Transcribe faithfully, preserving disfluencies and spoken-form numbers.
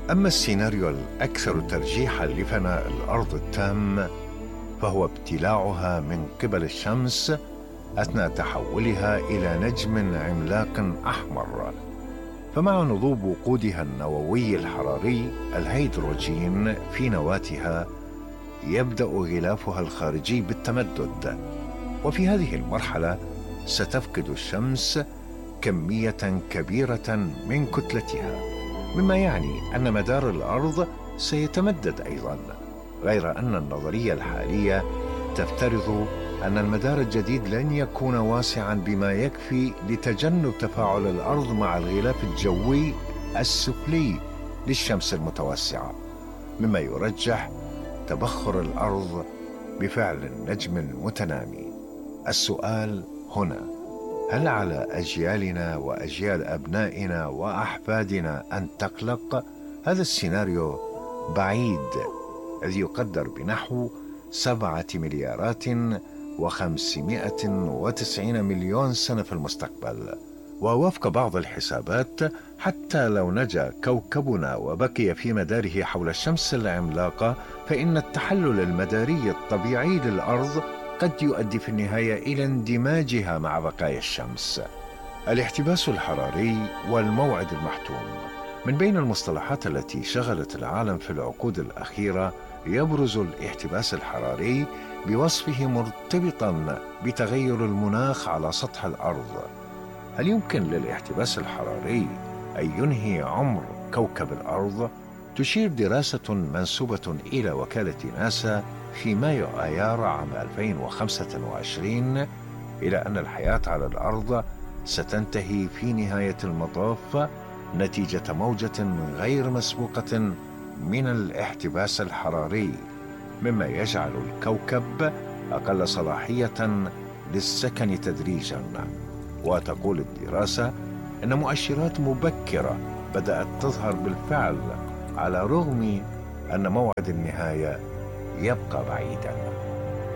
أما السيناريو الأكثر ترجيحاً لفناء الأرض التام فهو ابتلاعها من قبل الشمس أثناء تحولها إلى نجم عملاق أحمر. فمع نضوب وقودها النووي الحراري الهيدروجين في نواتها يبدأ غلافها الخارجي بالتمدد، وفي هذه المرحلة ستفقد الشمس كمية كبيرة من كتلتها، مما يعني أن مدار الأرض سيتمدد أيضا، غير أن النظرية الحالية تفترض أن المدار الجديد لن يكون واسعا بما يكفي لتجنب تفاعل الأرض مع الغلاف الجوي السفلي للشمس المتوسعة، مما يرجح تبخر الأرض بفعل النجم المتنامي. السؤال هنا: هل على أجيالنا وأجيال أبنائنا وأحفادنا أن تقلق؟ هذا السيناريو بعيد، إذ يقدر بنحو سبعة مليارات وخمسمائة وتسعين مليون سنة في المستقبل. ووفق بعض الحسابات، حتى لو نجا كوكبنا وبقي في مداره حول الشمس العملاقة، فإن التحلل المداري الطبيعي للأرض قد يؤدي في النهاية إلى اندماجها مع بقايا الشمس. الاحتباس الحراري والموعد المحتوم من بين المصطلحات التي شغلت العالم في العقود الأخيرة. يبرز الاحتباس الحراري بوصفه مرتبطا بتغير المناخ على سطح الأرض. هل يمكن للاحتباس الحراري أن ينهي عمر كوكب الأرض؟ تشير دراسة منسوبة إلى وكالة ناسا في مايو آيار عام ألفين وخمسة وعشرين إلى أن الحياة على الأرض ستنتهي في نهاية المطاف نتيجة موجة غير مسبوقة من الاحتباس الحراري، مما يجعل الكوكب أقل صلاحية للسكن تدريجا. وتقول الدراسة إن مؤشرات مبكرة بدأت تظهر بالفعل، على الرغم أن موعد النهاية يبقى بعيدا.